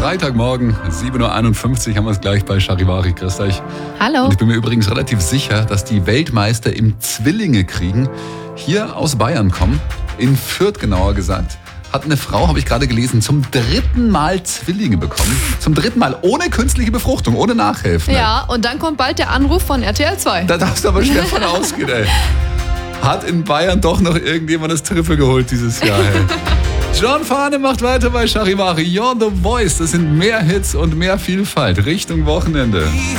Freitagmorgen, 7.51 Uhr haben wir es gleich bei Charivari. Grüß euch. Hallo. Und ich bin mir übrigens relativ sicher, dass die Weltmeister im Zwillinge kriegen hier aus Bayern kommen, in Fürth genauer gesagt. Hat eine Frau, habe ich gerade gelesen, zum 3. Mal Zwillinge bekommen. Zum 3. Mal, ohne künstliche Befruchtung, ohne Nachhelfen. Ja, und dann kommt bald der Anruf von RTL 2. Da darfst du aber schwer von ausgehen, ey. Hat in Bayern doch noch irgendjemand das Triple geholt dieses Jahr, ey. John Fahne macht weiter bei Charivari. You're the Voice. Das sind mehr Hits und mehr Vielfalt Richtung Wochenende.